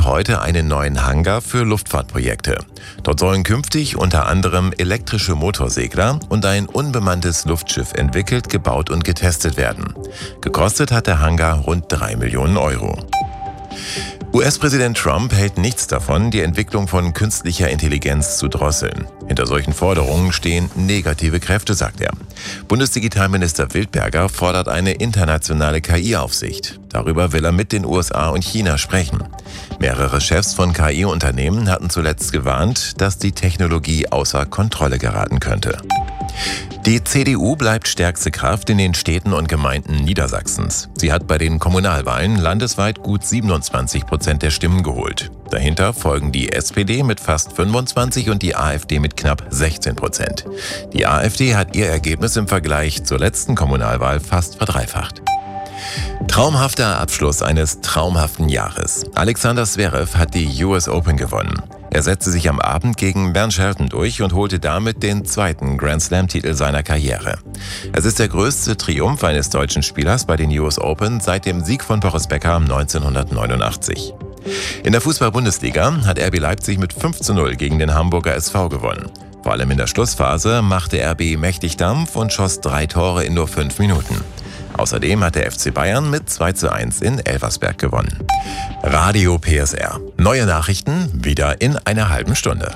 plant heute einen neuen Hangar für Luftfahrtprojekte. Dort sollen künftig unter anderem elektrische Motorsegler und ein unbemanntes Luftschiff entwickelt, gebaut und getestet werden. Gekostet hat der Hangar rund 3 Millionen Euro. US-Präsident Trump hält nichts davon, die Entwicklung von künstlicher Intelligenz zu drosseln. Hinter solchen Forderungen stehen negative Kräfte, sagt er. Bundesdigitalminister Wildberger fordert eine internationale KI-Aufsicht. Darüber will er mit den USA und China sprechen. Mehrere Chefs von KI-Unternehmen hatten zuletzt gewarnt, dass die Technologie außer Kontrolle geraten könnte. Die CDU bleibt stärkste Kraft in den Städten und Gemeinden Niedersachsens. Sie hat bei den Kommunalwahlen landesweit gut 27% der Stimmen geholt. Dahinter folgen die SPD mit fast 25% und die AfD mit knapp 16%. Die AfD hat ihr Ergebnis im Vergleich zur letzten Kommunalwahl fast verdreifacht. Traumhafter Abschluss eines traumhaften Jahres. Alexander Zverev hat die US Open gewonnen. Er setzte sich am Abend gegen Bernd Shelton durch und holte damit den zweiten Grand-Slam-Titel seiner Karriere. Es ist der größte Triumph eines deutschen Spielers bei den US Open seit dem Sieg von Boris Becker 1989. In der Fußball-Bundesliga hat RB Leipzig mit 5:0 gegen den Hamburger SV gewonnen. Vor allem in der Schlussphase machte RB mächtig Dampf und schoss 3 Tore in nur 5 Minuten. Außerdem hat der FC Bayern mit 2:1 in Elversberg gewonnen. Radio PSR. Neue Nachrichten wieder in einer halben Stunde.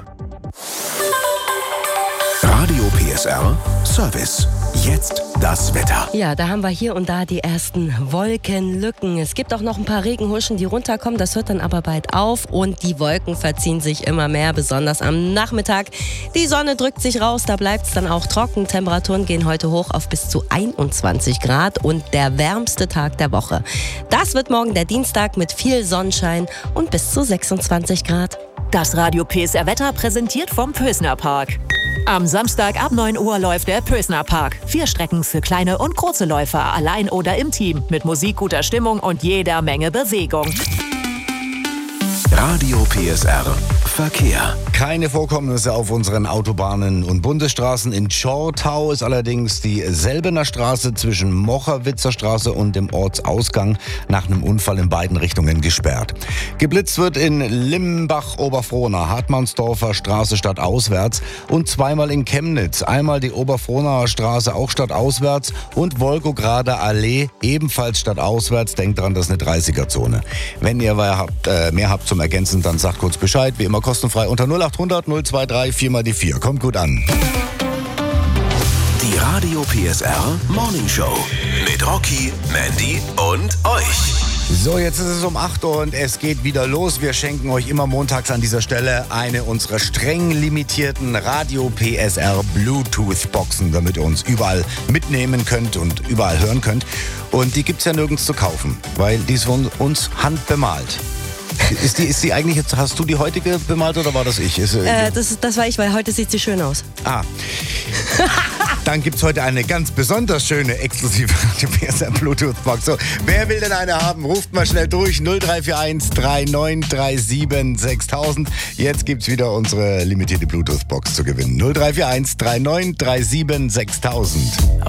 Radio PSR Service. Jetzt das Wetter. Ja, da haben wir hier und da die ersten Wolkenlücken. Es gibt auch noch ein paar Regenhuschen, die runterkommen. Das hört dann aber bald auf und die Wolken verziehen sich immer mehr, besonders am Nachmittag. Die Sonne drückt sich raus, da bleibt es dann auch trocken. Temperaturen gehen heute hoch auf bis zu 21 Grad und der wärmste Tag der Woche. Das wird morgen der Dienstag mit viel Sonnenschein und bis zu 26 Grad. Das Radio PSR Wetter präsentiert vom Pösner Park. Am Samstag ab 9 Uhr läuft der Pösner Park. 4 Strecken für kleine und große Läufer, allein oder im Team. Mit Musik, guter Stimmung und jeder Menge Bewegung. Radio PSR Verkehr. Keine Vorkommnisse auf unseren Autobahnen und Bundesstraßen. In Schortau ist allerdings die Selbener Straße zwischen Mocherwitzer Straße und dem Ortsausgang nach einem Unfall in beiden Richtungen gesperrt. Geblitzt wird in Limbach-Oberfrohna, Hartmannsdorfer Straße stadtauswärts und zweimal in Chemnitz. Einmal die Oberfrohnaer Straße auch stadtauswärts und Wolgograder Allee ebenfalls stadtauswärts. Denkt dran, das ist eine 30er-Zone. Wenn ihr mehr habt zum Ergänzen, dann sagt kurz Bescheid. Wie immer kostenfrei unter 0800 023 4 mal die 4. Kommt gut an. Die Radio PSR Morning Show mit Rocky, Mandy und euch. So, jetzt ist es um 8 Uhr und es geht wieder los. Wir schenken euch immer montags an dieser Stelle eine unserer streng limitierten Radio PSR Bluetooth-Boxen, damit ihr uns überall mitnehmen könnt und überall hören könnt. Und die gibt's ja nirgends zu kaufen, weil die ist von uns handbemalt. Ist die eigentlich jetzt, hast du die heutige bemalt oder war das ich? Das war ich, weil heute sieht sie schön aus. Ah. Dann gibt's heute eine ganz besonders schöne, exklusive Radio PSR Bluetooth-Box. So, wer will denn eine haben? Ruft mal schnell durch. 0341 3937 6000. Jetzt gibt's wieder unsere limitierte Bluetooth-Box zu gewinnen. 0341 3937 6000.